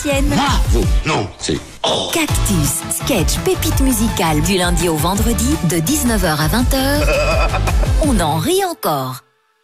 sienne. Bravo. Non, c'est... Oh. Cactus, sketch pépite musicale du lundi au vendredi de 19h à 20h. On en rit encore.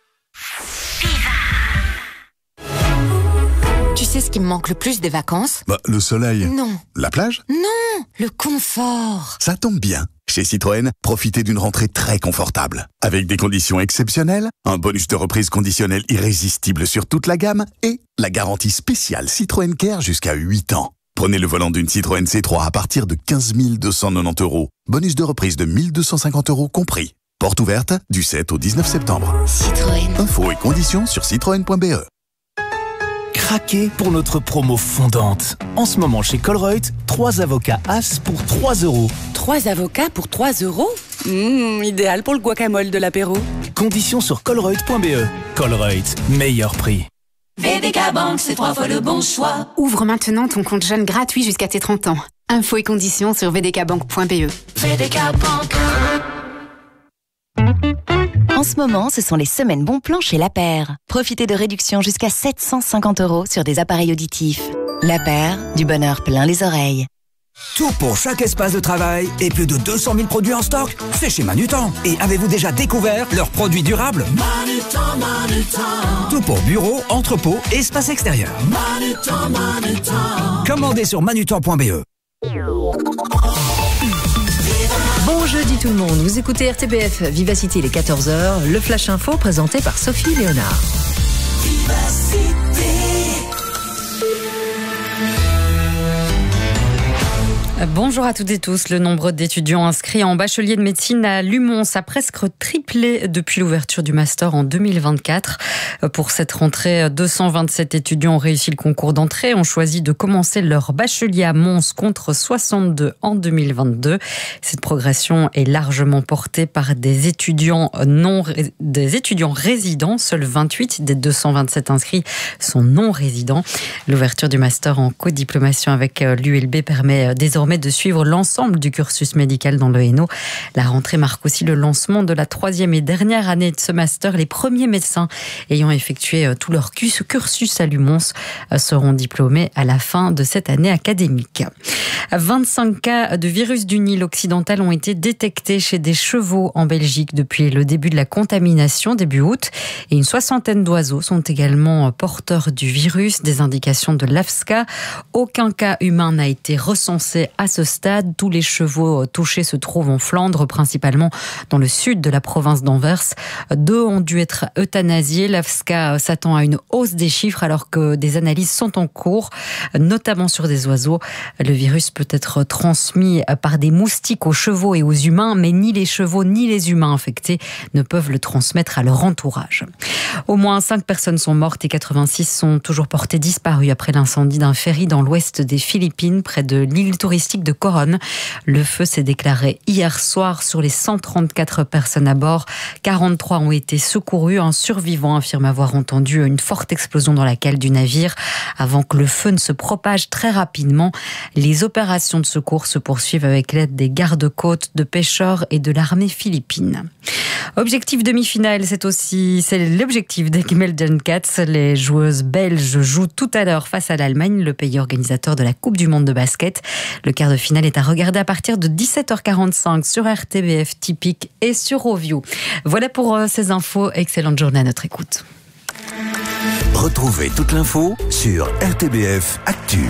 Tu sais ce qui me manque le plus des vacances ? Le soleil. Non. La plage ? Non, le confort. Ça tombe bien. Chez Citroën, profitez d'une rentrée très confortable. Avec des conditions exceptionnelles, un bonus de reprise conditionnel irrésistible sur toute la gamme et la garantie spéciale Citroën Care jusqu'à 8 ans. Prenez le volant d'une Citroën C3 à partir de 15 290 €. Bonus de reprise de 1 250 € compris. Porte ouverte du 7 au 19 septembre. Citroën. Infos et conditions sur citroën.be. Craquez pour notre promo fondante. En ce moment chez Colruyt, 3 avocats As pour 3 €. 3 avocats pour 3 €? Idéal pour le guacamole de l'apéro. Conditions sur colruyt.be. Colruyt, meilleur prix. VDK Bank, c'est 3 fois le bon choix. Ouvre maintenant ton compte jeune gratuit jusqu'à tes 30 ans. Infos et conditions sur vdkbank.be. VDK Bank. En ce moment, ce sont les semaines bons plans chez La Paire. Profitez de réductions jusqu'à 750 € sur des appareils auditifs. La Paire, du bonheur plein les oreilles. Tout pour chaque espace de travail et plus de 200 000 produits en stock, c'est chez Manutan. Et avez-vous déjà découvert leurs produits durables ? Manutan. Tout pour bureau, entrepôt et espace extérieur. Manutan. Commandez sur manutan.be. Bon jeudi tout le monde, vous écoutez RTBF Vivacité, les 14h, le Flash Info présenté par Sophie Léonard. Bonjour à toutes et tous. Le nombre d'étudiants inscrits en bachelier de médecine à Lumons a presque triplé depuis l'ouverture du master en 2024. Pour cette rentrée, 227 étudiants ont réussi le concours d'entrée, ont choisi de commencer leur bachelier à Mons contre 62 en 2022. Cette progression est largement portée par des étudiants résidents. Seuls 28 des 227 inscrits sont non résidents. L'ouverture du master en codiplomation avec l'ULB permet désormais de suivre l'ensemble du cursus médical dans le Hainaut. La rentrée marque aussi le lancement de la 3e et dernière année de ce master. Les premiers médecins ayant effectué tout leur cursus à Lumons seront diplômés à la fin de cette année académique. 25 cas de virus du Nil occidental ont été détectés chez des chevaux en Belgique depuis le début de la contamination, début août. Et une 60aine d'oiseaux sont également porteurs du virus. Des indications de l'AFSCA. Aucun cas humain n'a été recensé à ce stade. Tous les chevaux touchés se trouvent en Flandre, principalement dans le sud de la province d'Anvers. 2 ont dû être euthanasiés. L'AFSCA s'attend à une hausse des chiffres alors que des analyses sont en cours, notamment sur des oiseaux. Le virus peut être transmis par des moustiques aux chevaux et aux humains, mais ni les chevaux ni les humains infectés ne peuvent le transmettre à leur entourage. Au moins 5 personnes sont mortes et 86 sont toujours portées disparues après l'incendie d'un ferry dans l'ouest des Philippines, près de l'île touristique de Coron. Le feu s'est déclaré hier soir sur les 134 personnes à bord. 43 ont été secourus. Un survivant affirme avoir entendu une forte explosion dans la cale du navire avant que le feu ne se propage très rapidement. Les opérations de secours se poursuivent avec l'aide des gardes-côtes, de pêcheurs et de l'armée philippine. Objectif demi-finale, c'est l'objectif des Melden Cats. Les joueuses belges jouent tout à l'heure face à l'Allemagne, le pays organisateur de la Coupe du Monde de basket. Le quart de finale est à regarder à partir de 17h45 sur RTBF, Typique et sur Rovio. Voilà pour ces infos. Excellente journée à notre écoute. Retrouvez toute l'info sur RTBF Actu.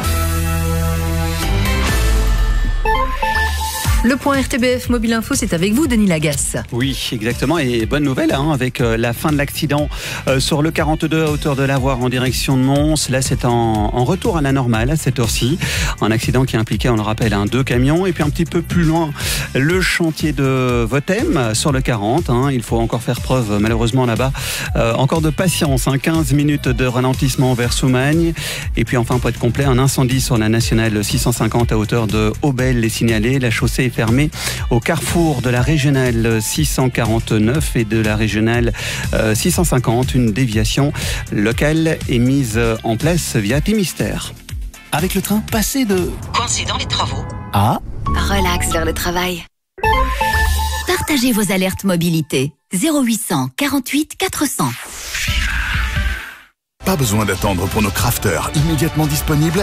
Le point RTBF Mobile Info, c'est avec vous, Denis Lagasse. Oui, exactement. Et bonne nouvelle, avec la fin de l'accident sur le 42 à hauteur de Lavoir en direction de Mons. Là, c'est en retour à la normale à cette heure-ci. Un accident qui impliquait, on le rappelle, 2 camions. Et puis un petit peu plus loin, le chantier de Votem sur le 40. Il faut encore faire preuve, malheureusement, là-bas, encore de patience. 15 minutes de ralentissement vers Soumagne. Et puis enfin, pour être complet, un incendie sur la nationale 650 à hauteur de Aubel est signalé. La chaussée est fermée au carrefour de la régionale 649 et de la régionale 650. Une déviation locale est mise en place via Timistère. Avec le train passé de... Coincé dans les travaux. Ah. Relax vers le travail. Partagez vos alertes mobilité. 0800 48 400. Pas besoin d'attendre pour nos crafters immédiatement disponibles